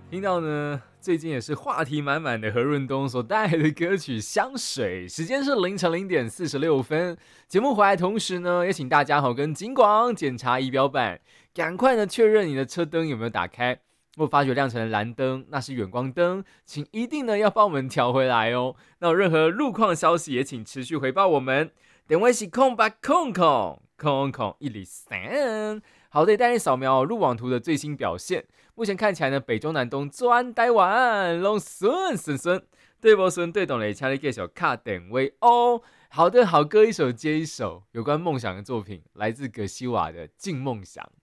听到呢，最近也是话题满满的何润东所带来的歌曲《香水》，时间是凌晨0点46分。节目回来同时呢，也请大家跟警广检查仪表板，赶快呢确认你的车灯有没有打开。若发觉亮成了蓝灯，那是远光灯，请一定呢要帮我们调回来哦。那有任何路况消息，也请持续回报我们。电话是空103。好的，带你扫描路网图的最新表现。目前看起来呢，北中南东转台湾拢顺，对不顺对懂了，请你继续卡点位哦。好的，好歌一首接一首，有关梦想的作品，来自葛西瓦的《静梦想》。